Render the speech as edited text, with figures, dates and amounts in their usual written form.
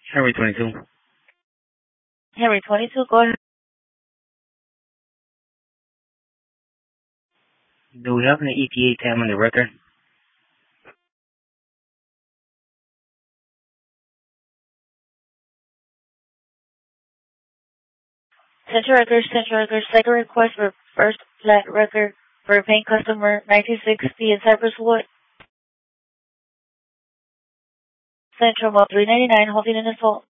Henry 22. Henry 22, go ahead. Do we have an ETA time on the record? Central Records, second request for first flat record for a paying customer, 1960 in Cypress Wood. Central Mall 399, holding in assault.